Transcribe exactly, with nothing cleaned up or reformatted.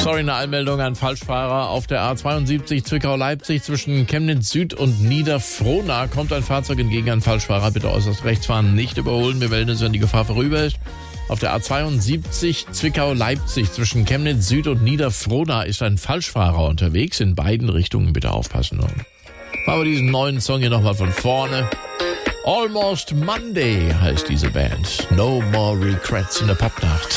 Sorry, eine Anmeldung an Falschfahrer. Auf der A zweiundsiebzig Zwickau-Leipzig zwischen Chemnitz Süd und Niederfrohna kommt ein Fahrzeug entgegen. Ein Falschfahrer, bitte äußerst rechts fahren, nicht überholen. Wir melden uns, wenn die Gefahr vorüber ist. Auf der A zweiundsiebzig Zwickau-Leipzig zwischen Chemnitz Süd und Niederfrohna ist ein Falschfahrer unterwegs. In beiden Richtungen bitte aufpassen. Und machen wir diesen neuen Song hier nochmal von vorne. Almost Monday heißt diese Band. No more regrets in der Popnacht.